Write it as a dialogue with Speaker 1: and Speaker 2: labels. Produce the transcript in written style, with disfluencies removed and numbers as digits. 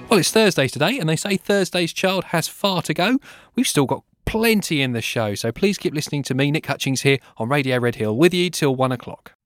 Speaker 1: Well, it's Thursday today, and they say Thursday's child has far to go. We've still got plenty in the show, so please keep listening to me, Nick Hutchings, here on Radio Red Hill, with you till 1 o'clock.